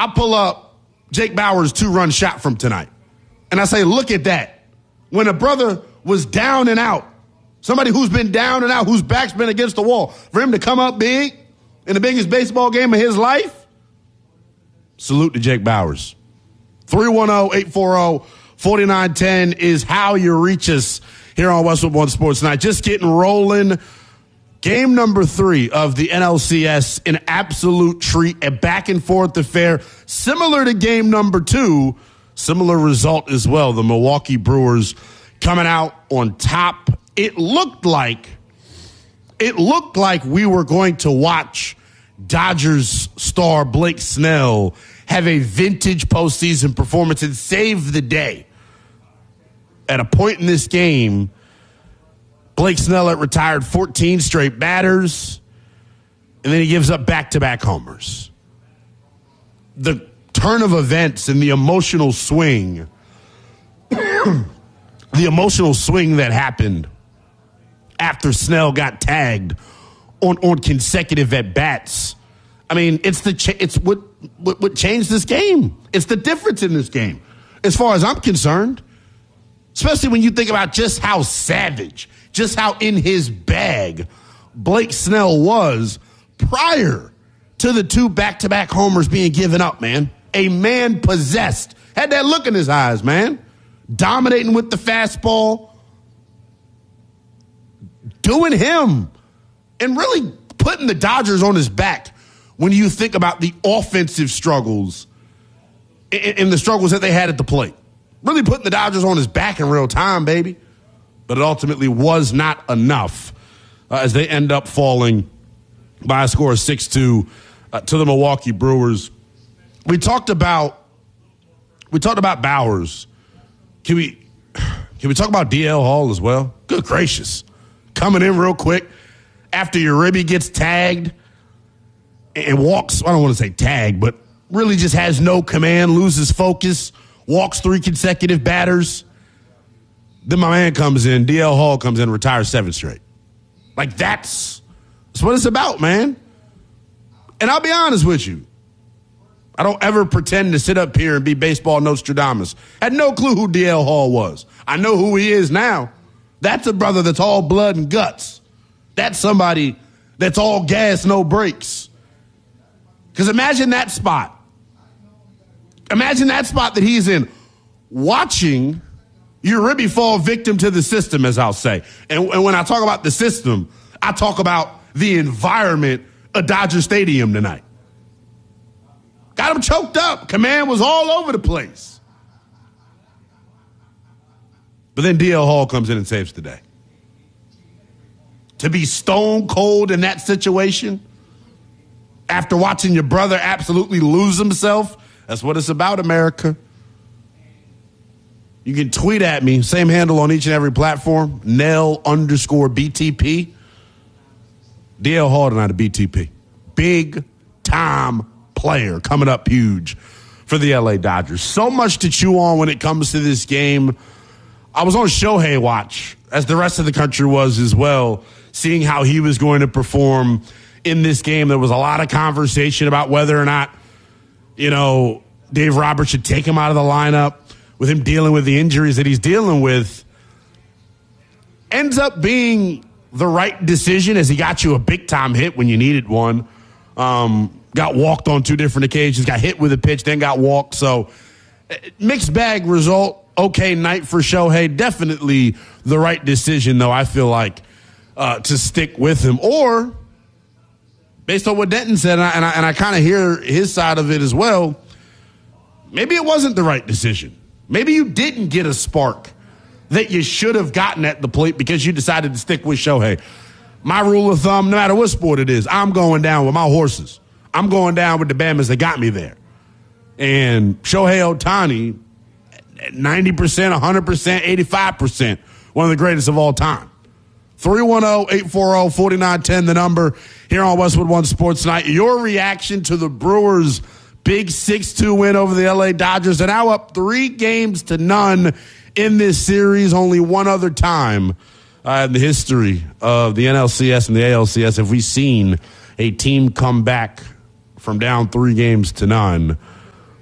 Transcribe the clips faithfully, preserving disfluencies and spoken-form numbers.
I pull up Jake Bauers' two-run shot from tonight, and I say, look at that. When a brother was down and out, somebody who's been down and out, whose back's been against the wall, for him to come up big in the biggest baseball game of his life, salute to Jake Bauers. three one zero, eight four zero, four nine one zero is how you reach us here on Westwood One Sports Tonight. Just getting rolling. Game number three of the N L C S, an absolute treat, a back-and-forth affair, similar to game number two, similar result as well. The Milwaukee Brewers coming out on top. It looked like, it looked like we were going to watch Dodgers star Blake Snell have a vintage postseason performance and save the day. At a point in this game, Blake Snell had retired fourteen straight batters, and then he gives up back-to-back homers. The turn of events and the emotional swing, the emotional swing that happened after Snell got tagged on, on consecutive at-bats. I mean, it's the cha- it's what, what what changed this game. It's the difference in this game, as far as I'm concerned. Especially when you think about just how savage, just how in his bag Blake Snell was prior to the two back-to-back homers being given up, man. A man possessed. Had that look in his eyes, man. Dominating with the fastball. Doing him. And really putting the Dodgers on his back when you think about the offensive struggles and the struggles that they had at the plate. Really putting the Dodgers on his back in real time, baby. But it ultimately was not enough uh, as they end up falling by a score of six two uh, to the Milwaukee Brewers. We talked about we talked about Bauers. Can we can we talk about D L Hall as well? Good gracious. Coming in real quick after Uribe gets tagged and walks, I don't want to say tagged, but really just has no command, loses focus. Walks three consecutive batters. Then my man comes in, D L Hall comes in, retires seven straight. Like, that's, that's what it's about, man. And I'll be honest with you. I don't ever pretend to sit up here and be baseball Nostradamus. I had no clue who D L Hall was. I know who he is now. That's a brother that's all blood and guts. That's somebody that's all gas, no brakes. Because imagine that spot. Imagine that spot that he's in, watching Uribe fall victim to the system, as I'll say. And, and when I talk about the system, I talk about the environment of Dodger Stadium tonight. Got him choked up. Command was all over the place. But then D L Hall comes in and saves the day. To be stone cold in that situation, after watching your brother absolutely lose himself, that's what it's about, America. You can tweet at me, same handle on each and every platform, Nell underscore B T P. D L Hall tonight, a B T P. Big time player coming up huge for the L A Dodgers. So much to chew on when it comes to this game. I was on Shohei watch, as the rest of the country was as well, seeing how he was going to perform in this game. There was a lot of conversation about whether or not, you know, Dave Roberts should take him out of the lineup with him dealing with the injuries that he's dealing with. Ends up being the right decision as he got you a big-time hit when you needed one. Um, got walked on two different occasions, got hit with a pitch, then got walked. So, mixed bag result. Okay night for Shohei. Definitely the right decision, though, I feel like, uh, to stick with him. Or, based on what Denton said, and I, and I, and I kind of hear his side of it as well, maybe it wasn't the right decision. Maybe you didn't get a spark that you should have gotten at the plate because you decided to stick with Shohei. My rule of thumb, no matter what sport it is, I'm going down with my horses. I'm going down with the Bamas that got me there. And Shohei Ohtani, ninety percent, one hundred percent, eighty-five percent, one of the greatest of all time. three one zero, eight four zero, four nine one zero, the number here on Westwood One Sports Tonight. Your reaction to the Brewers' big six two win over the L A Dodgers. They're now up three games to none in this series. Only one other time uh, in the history of the N L C S and the A L C S have we seen a team come back from down three games to none.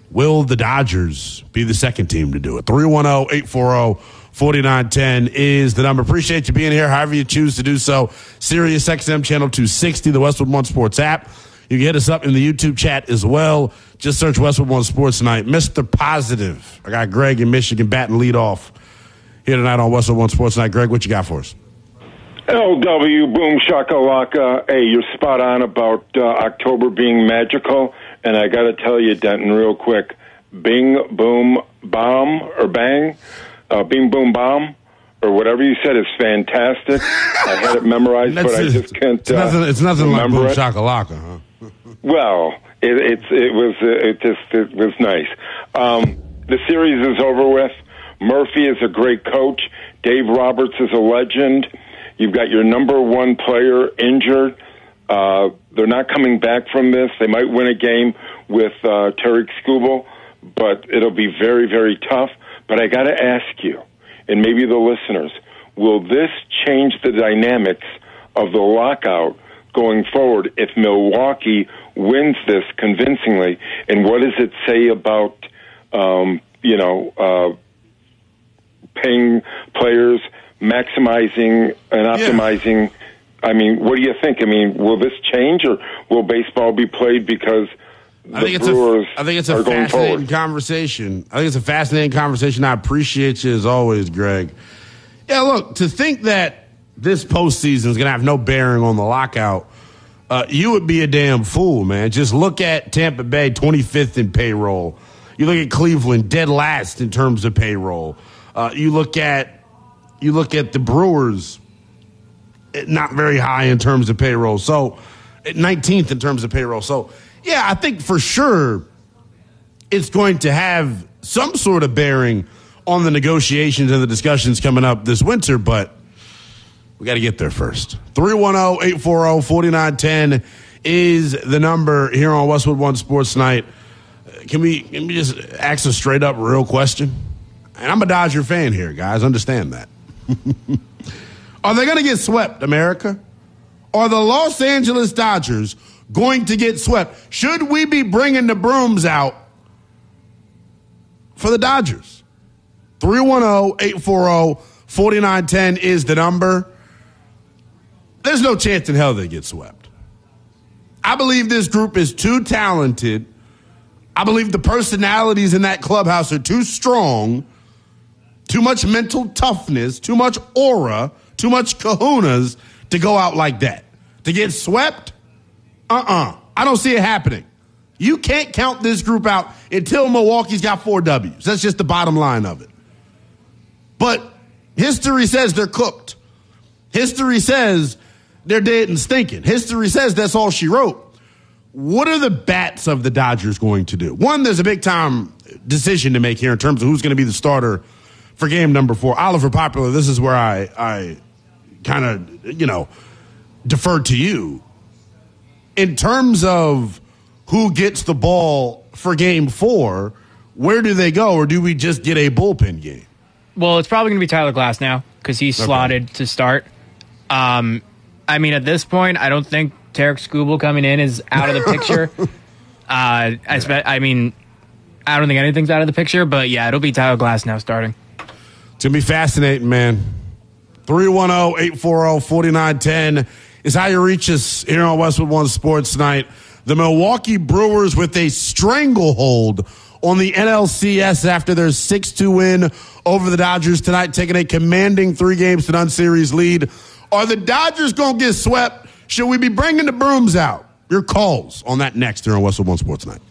Will the Dodgers be the second team to do it? three one zero, eight four zero, four nine one zero is the number. Appreciate you being here, however you choose to do so. Sirius X M Channel two sixty, the Westwood One Sports app. You can hit us up in the YouTube chat as well. Just search Westwood One Sports tonight. Mister Positive. I got Greg in Michigan batting lead off here tonight on Westwood One Sports tonight. Greg, what you got for us? L W, boom, shakalaka. Hey, you're spot on about uh, October being magical. And I got to tell you, Denton, real quick, bing, boom, bomb, or bang, uh, bing, boom, bomb, or whatever you said is fantastic. I had it memorized, but I just can't It's nothing, uh, it's nothing like boom, it. shakalaka, huh? Well, it, it's it was uh, it just it was nice. Um, the series is over with. Murphy is a great coach. Dave Roberts is a legend. You've got your number one player injured. Uh, they're not coming back from this. They might win a game with uh, Tarik Skubal, but it'll be very, very tough. But I got to ask you, and maybe the listeners, will this change the dynamics of the lockout going forward if Milwaukee wins this convincingly? And what does it say about, um, you know, uh, paying players, maximizing and optimizing? Yeah. I mean, what do you think? I mean, will this change, or will baseball be played because the I think it's Brewers a, I think it's a are going fascinating forward? conversation. I think it's a fascinating conversation. I appreciate you as always, Greg. Yeah, look, to think that this postseason is going to have no bearing on the lockout, uh, you would be a damn fool, man. Just look at Tampa Bay, twenty-fifth in payroll. You look at Cleveland, dead last in terms of payroll. Uh, you look at you look at the Brewers, not very high in terms of payroll. So, nineteenth in terms of payroll. So, yeah, I think for sure it's going to have some sort of bearing on the negotiations and the discussions coming up this winter, but we got to get there first. three one zero, eight four zero, four nine one zero is the number here on Westwood One Sports Night. Can we, can we just ask a straight-up real question? And I'm a Dodger fan here, guys. Understand that. Are they going to get swept, America? Are the Los Angeles Dodgers going to get swept? Should we be bringing the brooms out for the Dodgers? three one zero, eight four zero, four nine one zero is the number. There's no chance in hell they get swept. I believe this group is too talented. I believe the personalities in that clubhouse are too strong, too much mental toughness, too much aura, too much kahunas to go out like that. To get swept? Uh-uh. I don't see it happening. You can't count this group out until Milwaukee's got four W's. That's just the bottom line of it. But history says they're cooked. History says they're dead and stinking. History says that's all she wrote. What are the bats of the Dodgers going to do? One, there's a big-time decision to make here in terms of who's going to be the starter for game number four. Oliver Popular, this is where I, I kind of, you know, defer to you. In terms of who gets the ball for game four, where do they go, or do we just get a bullpen game? Well, it's probably going to be Tyler Glass now because he's okay. slotted to start. Um, I mean, at this point, I don't think Tarik Skubal coming in is out of the picture. uh, I, spe- I mean, I don't think anything's out of the picture, but yeah, it'll be Tyler Glass now starting. It's going to be fascinating, man. three one zero, eight four zero, four nine one zero is how you reach us here on Westwood One Sports tonight. The Milwaukee Brewers with a stranglehold on the N L C S after their six two win over the Dodgers tonight, taking a commanding three games to none series lead. Are the Dodgers going to get swept? Should we be bringing the brooms out? Your calls on that next here on Westwood One Sports tonight.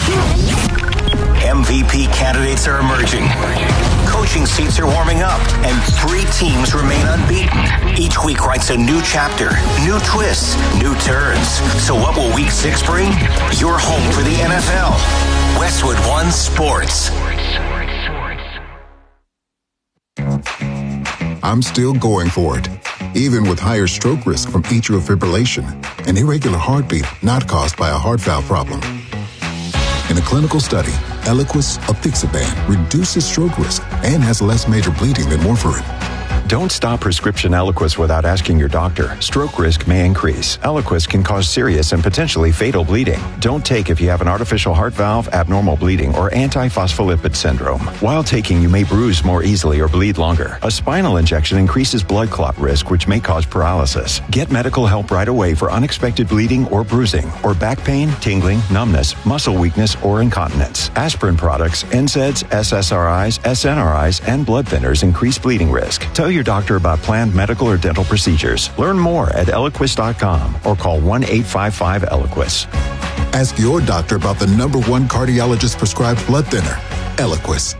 M V P candidates are emerging. Coaching seats are warming up, and three teams remain unbeaten. Each week writes a new chapter, new twists, new turns. So what will week six bring? Your home for the N F L. Westwood One Sports. I'm still going for it, even with higher stroke risk from atrial fibrillation, an irregular heartbeat not caused by a heart valve problem. In a clinical study, Eliquis apixaban reduces stroke risk and has less major bleeding than warfarin. Don't stop prescription Eliquis without asking your doctor. Stroke risk may increase. Eliquis can cause serious and potentially fatal bleeding. Don't take if you have an artificial heart valve, abnormal bleeding, or antiphospholipid syndrome. While taking, you may bruise more easily or bleed longer. A spinal injection increases blood clot risk, which may cause paralysis. Get medical help right away for unexpected bleeding or bruising, or back pain, tingling, numbness, muscle weakness, or incontinence. Aspirin products, N SAIDs, S S R Is, S N R Is, and blood thinners increase bleeding risk. Tell your doctor about planned medical or dental procedures. Learn more at Eliquis dot com or call one eight five five Eliquis. Ask your doctor about the number one cardiologist prescribed blood thinner, Eliquis.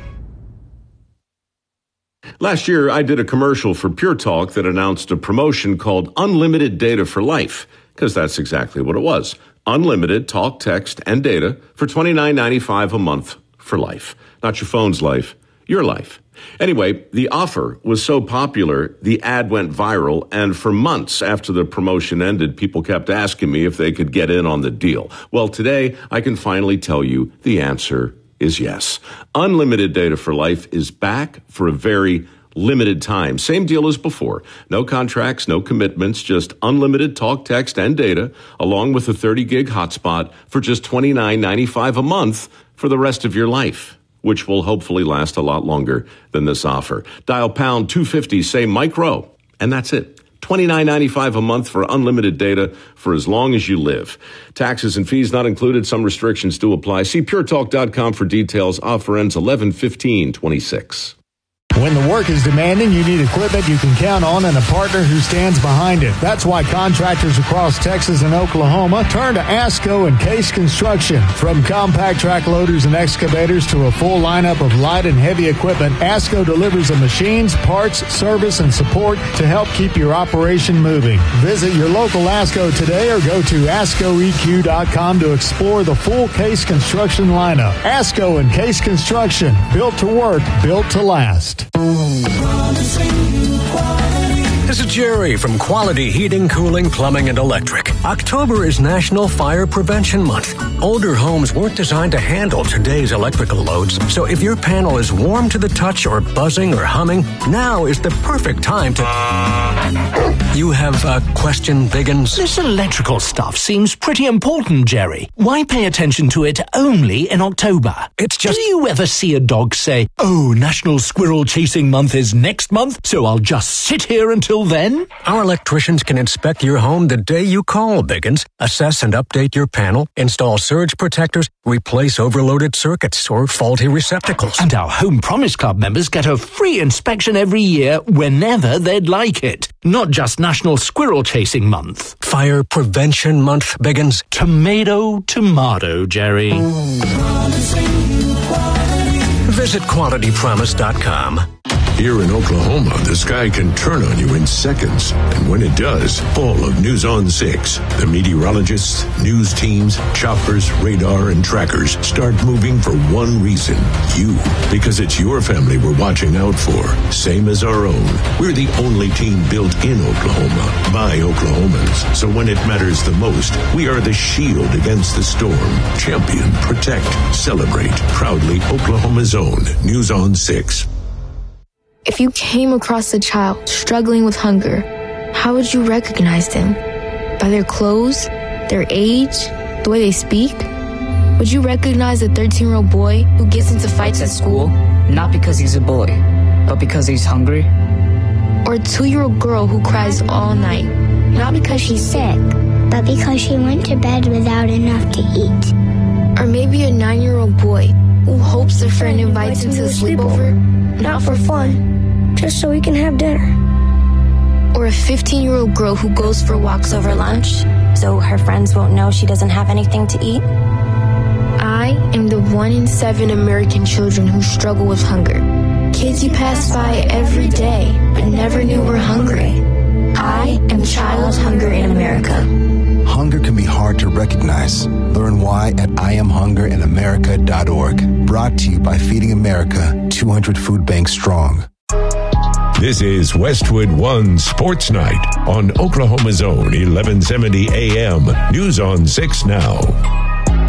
Last year, I did a commercial for Pure Talk that announced a promotion called Unlimited Data for Life, because that's exactly what it was. Unlimited talk, text, and data for twenty-nine ninety-five a month for life. Not your phone's life, your life. Anyway, the offer was so popular, the ad went viral, and for months after the promotion ended, people kept asking me if they could get in on the deal. Well, today, I can finally tell you the answer is yes. Unlimited Data for Life is back for a very limited time. Same deal as before. No contracts, no commitments, just unlimited talk, text, and data, along with a thirty gig hotspot for just twenty-nine ninety-five a month for the rest of your life, which will hopefully last a lot longer than this offer. Dial pound two fifty, say micro, and that's it. twenty-nine ninety-five a month for unlimited data for as long as you live. Taxes and fees not included. Some restrictions do apply. See pure talk dot com for details. Offer ends eleven fifteen twenty-six. When the work is demanding, you need equipment you can count on and a partner who stands behind it. That's why contractors across Texas and Oklahoma turn to ASCO and Case Construction. From compact track loaders and excavators to a full lineup of light and heavy equipment, ASCO delivers the machines, parts, service, and support to help keep your operation moving. Visit your local ASCO today or go to asco e q dot com to explore the full Case Construction lineup. ASCO and Case Construction, built to work, built to last. This is Jerry from Quality Heating, Cooling, Plumbing, and Electric. October is National Fire Prevention Month. Older homes weren't designed to handle today's electrical loads, so if your panel is warm to the touch or buzzing or humming, now is the perfect time to... You have a question, Biggins? This electrical stuff seems pretty important, Jerry. Why pay attention to it only in October? It's just... Do you ever see a dog say, "Oh, National Squirrel Chasing Month is next month, so I'll just sit here until then"? Our electricians can inspect your home the day you call, Biggins, assess and update your panel, install surge protectors, replace overloaded circuits or faulty receptacles. And our Home Promise Club members get a free inspection every year whenever they'd like it. Not just National Squirrel Chasing Month. Fire Prevention Month, Biggins. Tomato, tomato, Jerry. Visit quality promise dot com. Here in Oklahoma, the sky can turn on you in seconds. And when it does, all of News on six, the meteorologists, news teams, choppers, radar, and trackers start moving for one reason. You. Because it's your family we're watching out for. Same as our own. We're the only team built in Oklahoma by Oklahomans. So when it matters the most, we are the shield against the storm. Champion, protect, celebrate. Proudly Oklahoma's own News on six. If you came across a child struggling with hunger, how would you recognize them? By their clothes, their age, the way they speak? Would you recognize a thirteen-year-old boy who gets into fights at school? Not because he's a boy, but because he's hungry? Or a two-year-old girl who cries all night? Not because she's sick, but because she went to bed without enough to eat. Or maybe a nine-year-old boy who hopes a friend invites him to a sleepover? Not for fun, just so we can have dinner. Or a fifteen-year-old girl who goes for walks over lunch, so her friends won't know she doesn't have anything to eat? I am the one in seven American children who struggle with hunger. Kids you pass by every day, but never knew were hungry. I am Child Hunger in America. Hunger can be hard to recognize. Learn why at I am hunger in america dot org. Brought to you by Feeding America, two hundred food banks strong. This is Westwood One Sports Night on Oklahoma's own eleven seventy A M. News on six now.